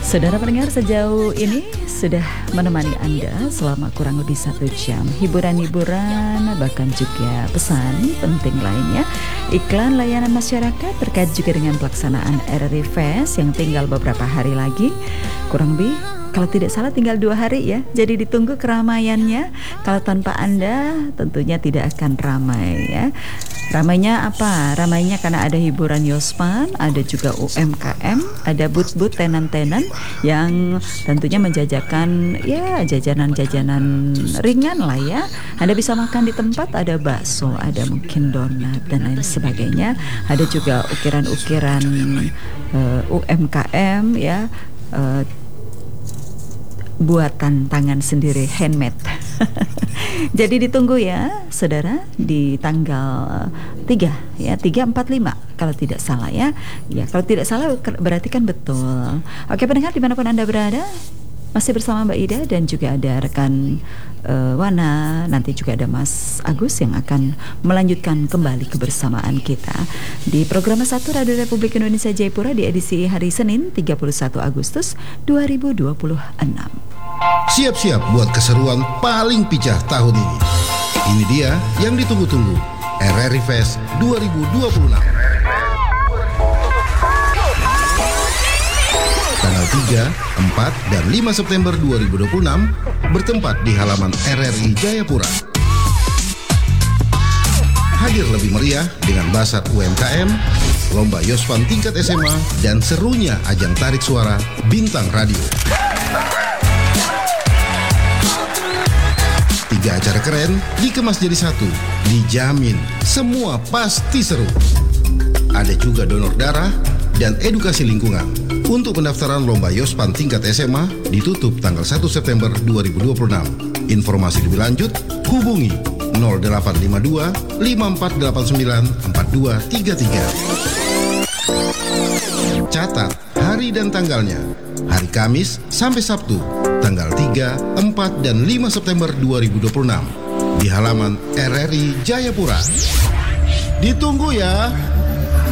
Saudara pendengar, sejauh ini sudah menemani Anda selama kurang lebih 1 jam. Hiburan-hiburan, bahkan juga pesan penting lainnya. Iklan layanan masyarakat terkait juga dengan pelaksanaan RRI Fest yang tinggal beberapa hari lagi. Kurang lebih, kalau tidak salah tinggal 2 hari ya. Jadi ditunggu keramaiannya. Kalau tanpa Anda tentunya tidak akan ramai ya. Ramainya apa? Ramainya karena ada hiburan Yospan, ada juga UMKM, ada booth-booth tenan-tenan yang tentunya menjajakan ya jajanan-jajanan ringan lah ya. Anda bisa makan di tempat, ada bakso, ada mungkin donat dan lain sebagainya. Ada juga ukiran-ukiran UMKM ya. Buatan tangan sendiri, handmade. Jadi ditunggu ya saudara di tanggal 3 ya, 3, 4, 5 kalau tidak salah ya. Ya kalau tidak salah berarti kan betul. Oke pendengar dimanapun Anda berada, masih bersama Mbak Ida dan juga ada rekan Wana. Nanti juga ada Mas Agus yang akan melanjutkan kembali kebersamaan kita di program 1 Radio Republik Indonesia Jayapura di edisi hari Senin 31 Agustus 2026. Siap-siap buat keseruan paling picah tahun ini. Ini dia yang ditunggu-tunggu, RRI Fest 2026. Tanggal 3, 4, dan 5 September 2026 bertempat di halaman RRI Jayapura. Hadir lebih meriah dengan basar UMKM, lomba Yospan tingkat SMA, dan serunya ajang tarik suara Bintang Radio. 3 acara keren dikemas jadi 1, dijamin semua pasti seru. Ada juga donor darah dan edukasi lingkungan. Untuk pendaftaran lomba Yospan tingkat SMA ditutup tanggal 1 September 2026. Informasi lebih lanjut hubungi 0852 5489 4233. Catat hari dan tanggalnya. Hari Kamis sampai Sabtu, tanggal 3, 4, dan 5 September 2026 di halaman RRI Jayapura. Ditunggu ya.